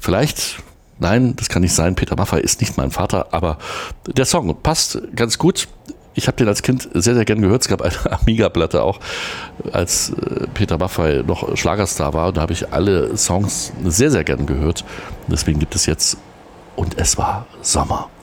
Vielleicht, nein, das kann nicht sein, Peter Maffay ist nicht mein Vater, aber der Song passt ganz gut. Ich habe den als Kind sehr, sehr gern gehört. Es gab eine Amiga-Platte auch, als Peter Maffay noch Schlagerstar war. Und da habe ich alle Songs sehr, sehr gern gehört. Deswegen gibt es jetzt Und es war Sommer.